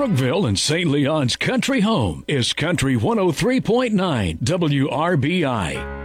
Brookville and St. Leon's country home is Country 103.9 WRBI.